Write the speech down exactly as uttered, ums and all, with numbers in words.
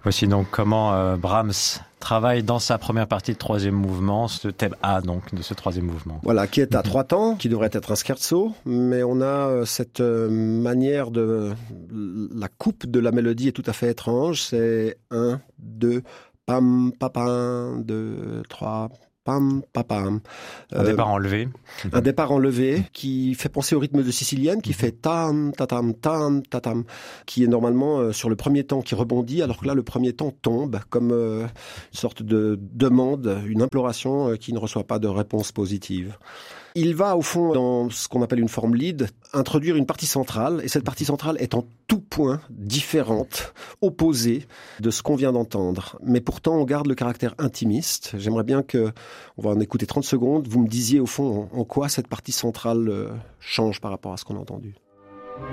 Voici donc comment euh, Brahms travaille dans sa première partie de troisième mouvement, ce thème A donc de ce troisième mouvement. Voilà, qui est à trois temps, qui devrait être un scherzo, mais on a euh, cette euh, manière de... La coupe de la mélodie est tout à fait étrange, c'est un, deux, pam, papam, deux, trois... Pam, papam. Un euh, départ enlevé. Un départ enlevé qui fait penser au rythme de sicilienne, qui fait tam, tatam, tam, tatam, qui est normalement euh, sur le premier temps qui rebondit, alors que là, le premier temps tombe comme euh, une sorte de demande, une imploration euh, qui ne reçoit pas de réponse positive. Il va, au fond, dans ce qu'on appelle une forme lead, introduire une partie centrale, et cette partie centrale est en tout point différente, opposée de ce qu'on vient d'entendre. Mais pourtant, on garde le caractère intimiste. J'aimerais bien que, on va en écouter trente secondes, vous me disiez, au fond, en, en quoi cette partie centrale euh, change par rapport à ce qu'on a entendu.